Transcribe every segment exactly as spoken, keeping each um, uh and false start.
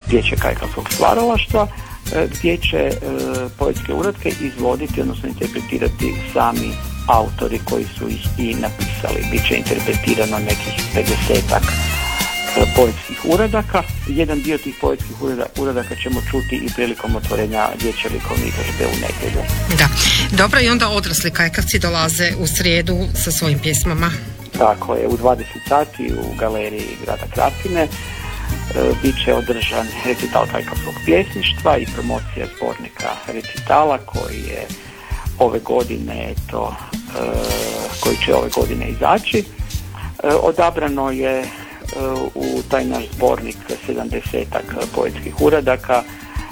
Vijeće kajkavskog stvaralaštva, gdje će poetske uratke izvoditi, odnosno interpretirati sami autori koji su ih i napisali. Biće interpretirano nekih pedesetak poetskih uradaka. Jedan dio tih poetskih uradaka ćemo čuti i prilikom otvorenja dječje likovne izložbe u nedjelju. Da, dobro, i onda odrasli kajkavci dolaze u srijedu sa svojim pjesmama. Tako je, u dvadeset sati u galeriji grada Krapine bit će održan recital kajkavskog pjesništva i promocija zbornika recitala koji je ove godine to, koji će ove godine izaći. Odabrano je u taj naš zbornik sedamdesetak poetskih uradaka,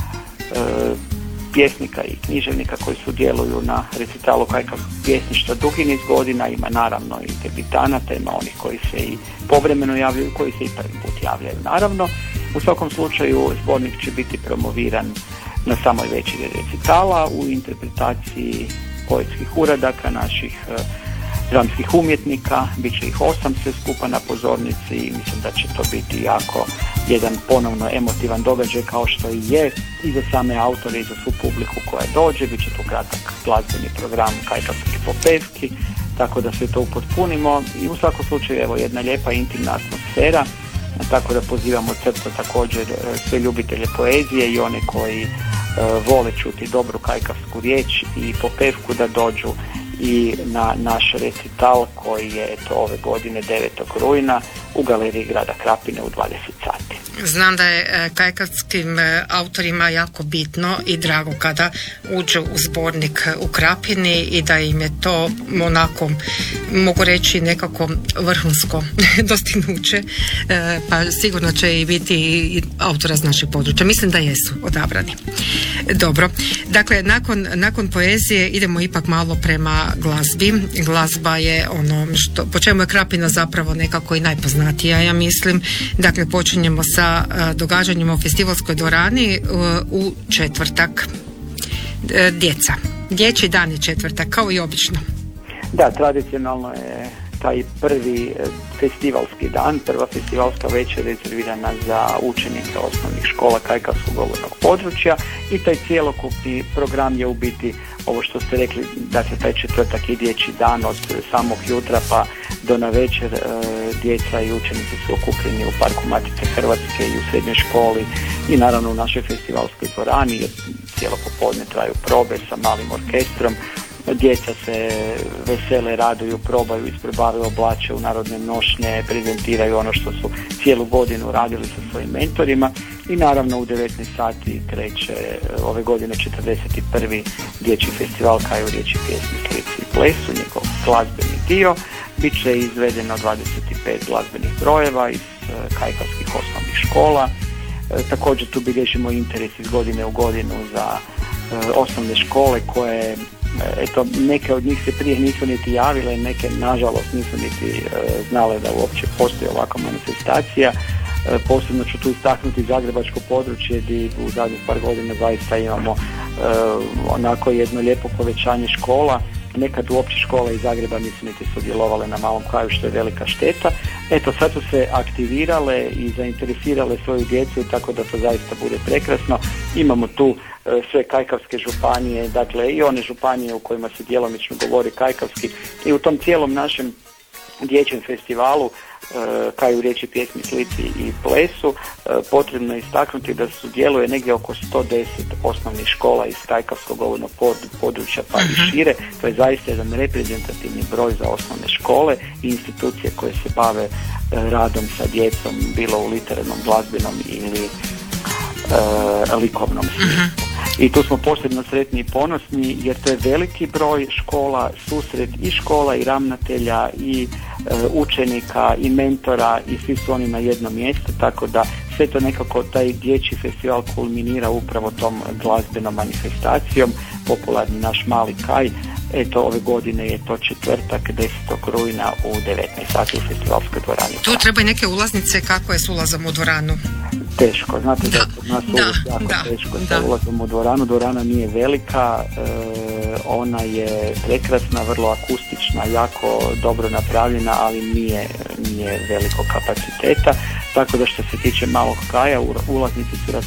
pjesnika i književnika koji sudjeluju na recitalu kajkavskog pjesništva dugi niz godina. Ima naravno i debitanata, ima onih koji se i povremeno javljaju, koji se i prvi put javljaju naravno. U svakom slučaju zbornik će biti promoviran na samoj večeri recitala u interpretaciji poetskih uradaka naših dramskih umjetnika. Bit će ih osam sve skupa na pozornici i mislim da će to biti jako jedan ponovno emotivan događaj, kao što i je i za same autore i za svu publiku koja dođe. Bit će tu kratak glazbeni program kajkavskih popevki, tako da sve to upotpunimo i u svakom slučaju evo jedna lijepa intimna atmosfera, tako da pozivamo od srca također sve ljubitelje poezije i one koji uh, vole čuti dobru kajkavsku riječ i popevku da dođu i na naš recital koji je to ove godine devetog rujna u galeriji grada Krapine u dvadeset sati. Znam da je kajkavskim autorima jako bitno i drago kada uđu u zbornik u Krapini i da im je to onako, mogu reći, nekako vrhunsko dostignuće, pa sigurno će i biti i autora s našeg područja. Mislim da jesu odabrani. Dobro, dakle nakon, nakon poezije idemo ipak malo prema glazbi. Glazba je ono što, po čemu je Krapina zapravo nekako i najpoznatija, ja mislim. Dakle, počinjemo sa događanjima u festivalskoj dvorani u četvrtak. Djeca. Dječji dan je četvrtak, kao i obično. Da, tradicionalno je taj prvi festivalski dan, prva festivalska večer rezervirana za učenike osnovnih škola kajkavskog govornog područja i taj cjelokupni program je u biti ovo što ste rekli, dakle taj četvrtak i dječji dan od samog jutra pa do na večer. E, djeca i učenici su okupljeni u Parku Matice Hrvatske i u srednjoj školi i naravno u našoj festivalskoj dvorani, jer cijelo popodne traju probe sa malim orkestrom. Djeca se vesele, raduju, probaju, isprobavaju, oblače u narodne nošnje, prezentiraju ono što su cijelu godinu radili sa svojim mentorima i naravno u devetnaest sati kreće ove godine četrdeset prvi dječji festival Kaju riječi, pjesmi, slici i plesu, njegov glazbeni dio. Biće izvedeno dvadeset pet glazbenih brojeva iz kajkavskih osnovnih škola. E, također tu bilježimo interes iz godine u godinu za e, osnovne škole koje eto, neke od njih se prije nisu niti javile, neke nažalost nisu niti e, znale da uopće postoji ovakva manifestacija. E, posebno ću tu istaknuti zagrebačko područje gdje u zadnjih par godina zaista imamo e, onako jedno lijepo povećanje škola. Nekad uopće škole iz Zagreba nisu niti sudjelovale na Malom Kaju, što je velika šteta. Eto, sad su se aktivirale i zainteresirale svoju djecu, tako da to zaista bude prekrasno. Imamo tu e, sve kajkavske županije, dakle i one županije u kojima se djelomično govori kajkavski i u tom cijelom našem dječjem festivalu e, Kaju riječi, pjesmi, slici i plesu e, potrebno je istaknuti da sudjeluje negdje oko sto deset osnovnih škola iz kajkavskog govornog pod, područja pa i šire. To je zaista jedan reprezentativni broj za osnovne škole i institucije koje se bave e, radom sa djecom, bilo u literarnom, glazbenom ili e, likovnom smislu. I tu smo posebno sretni i ponosni jer to je veliki broj škola, susret i škola i ravnatelja i e, učenika i mentora i svi su oni na jednom mjestu, tako da sve to nekako taj dječji festival kulminira upravo tom glazbenom manifestacijom. Popularni naš Mali Kaj, eto ove godine je to četvrtak desetog rujna u devetnaest sati u festivalskoj dvorani. Tu treba i neke ulaznice, kako je s ulazom u dvoranu? Teško, znate da je kod nas ulaz jako da, teško sa ulazom u dvoranu. Dvorana nije velika, e, ona je prekrasna, vrlo akustična, jako dobro napravljena, ali nije, nije velikog kapaciteta, tako da što se tiče Malog Kaja, ulaznice su